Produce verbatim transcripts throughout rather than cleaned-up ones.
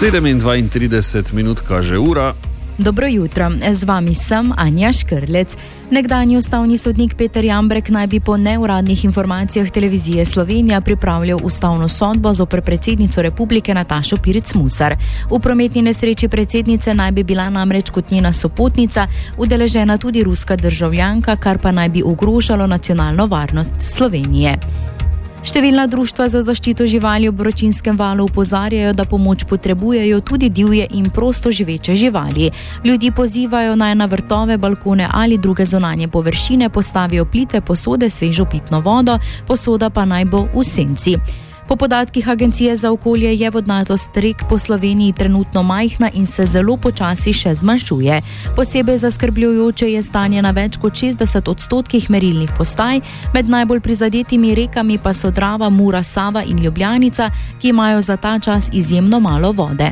sedem in dvaintrideset minut kaže ura. Dobro jutro, z vami sem Anja Škrlec. Nekdanji ustavni sodnik Peter Jambrek naj bi po neuradnih informacijah televizije Slovenija pripravljal ustavno sodbo zoper predsednico republike Natašo Pirc Musar. V prometni nesreči predsednice naj bi bila namreč kot njena sopotnica udeležena tudi ruska državljanka, kar pa naj bi ogrožalo nacionalno varnost Slovenije. Številna društva za zaščito živali ob vročinskem valu opozarjajo, da pomoč potrebujejo tudi divje in prosto živeče živali. Ljudi pozivajo naj na vrtove, balkone ali druge zunanje površine postavijo plitve posode s svežo pitno vodo, posoda pa naj bo v senci. Po podatkih Agencije za okolje je vodnatost rek po Sloveniji trenutno majhna in se zelo počasi še zmanjšuje. Posebej zaskrbljujoče je stanje na več kot šestdeset odstotkih merilnih postaj, med najbolj prizadetimi rekami pa so Drava, Mura, Sava in Ljubljanica, ki imajo za ta čas izjemno malo vode.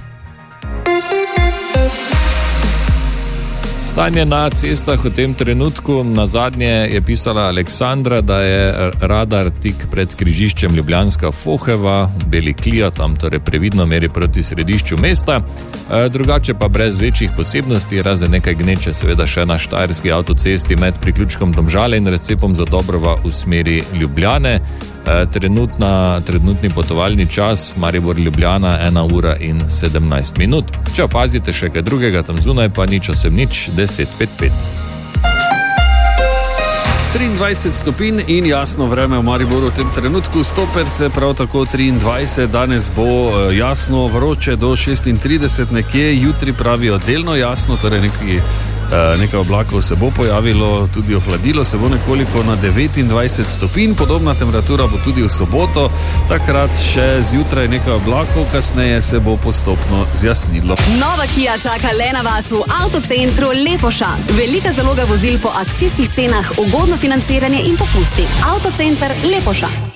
Stanje na cestah v tem trenutku, na zadnje je pisala Aleksandra, da je radar tik pred križiščem Ljubljanska Foheva, Beli Klija, tam torej previdno meri proti središču mesta, e, drugače pa brez večjih posebnosti, razen nekaj gneče seveda še na štajerski avtocesti med priključkom Domžale in razcepom Zadobrova v smeri Ljubljane. E, trenutna, trenutni potovalni čas Maribor-Ljubljana ena ura in sedemnajst minut. Če opazite še kaj drugega tam zunaj, pa nič osem nič, deset pet pet. triindvajset stopinj in jasno vreme v Mariboru v tem trenutku, Stoperce prav tako triindvajset, danes bo jasno vroče do šestintrideset nekje, jutri pravijo delno jasno, torej nekaj, nekaj oblakov se bo pojavilo, tudi ohladilo se bo nekoliko na devetindvajset stopinj, podobna temperatura bo tudi v soboto, takrat še zjutraj nekaj oblakov, kasneje se bo postopno zjasnilo. Nova Kia čaka le na vas v avtocentru Lepoša. Velika zaloga vozil po akcijskih cenah, ugodno financiranje in popusti. Avtocenter Lepoša.